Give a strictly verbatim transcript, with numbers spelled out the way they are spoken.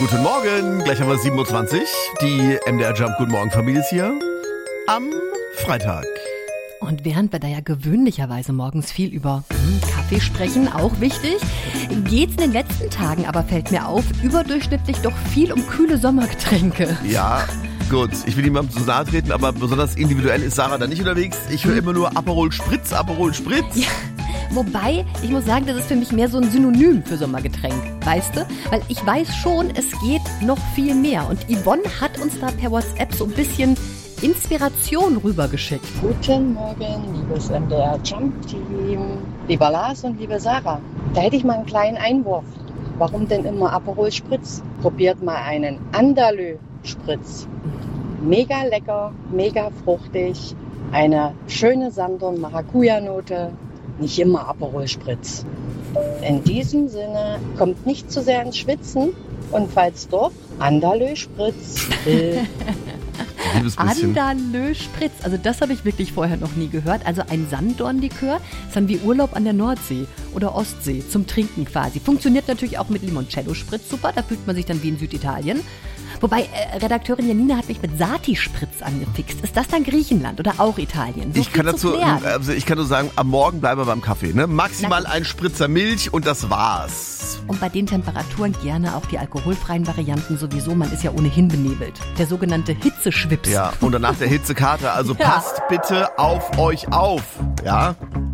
Guten Morgen, gleich haben wir sieben Uhr zwanzig. Die M D R Jump Guten Morgen Familie ist hier am Freitag. Und während wir da ja gewöhnlicherweise morgens viel über hm, Kaffee sprechen, auch wichtig, geht's in den letzten Tagen aber, fällt mir auf, überdurchschnittlich doch viel um kühle Sommergetränke. Ja, gut, ich will niemandem zu nahe treten, aber besonders individuell ist Sarah da nicht unterwegs. Ich höre immer nur Aperol Spritz, Aperol Spritz. Ja. Wobei, ich muss sagen, das ist für mich mehr so ein Synonym für Sommergetränk, weißt du? Weil ich weiß schon, es geht noch viel mehr. Und Yvonne hat uns da per WhatsApp so ein bisschen Inspiration rübergeschickt. Guten Morgen, liebes M D R Jump-Team, lieber Lars und liebe Sarah. Da hätte ich mal einen kleinen Einwurf. Warum denn immer Aperol Spritz? Probiert mal einen Andalö Spritz. Mega lecker, mega fruchtig, eine schöne Sanddorn-Maracuja-Note. Nicht immer Aperol Spritz. In diesem Sinne, kommt nicht zu sehr ins Schwitzen und falls doch, Andalö Spritz. Andalö Spritz, also das habe ich wirklich vorher noch nie gehört. Also ein Sanddornlikör, ist dann wie Urlaub an der Nordsee oder Ostsee zum Trinken quasi. Funktioniert natürlich auch mit Limoncello Spritz super, da fühlt man sich dann wie in Süditalien. Wobei, äh, Redakteurin Janina hat mich mit Sati-Spritz angefixt. Ist das dann Griechenland oder auch Italien? So ich, kann dazu, also ich kann nur sagen, am Morgen bleiben wir beim Kaffee. Ne? Maximal ein Spritzer Milch und das war's. Und bei den Temperaturen gerne auch die alkoholfreien Varianten sowieso. Man ist ja ohnehin benebelt. Der sogenannte Hitzeschwips. Ja, und danach der Hitzekater. Also ja. Passt bitte auf euch auf. Ja.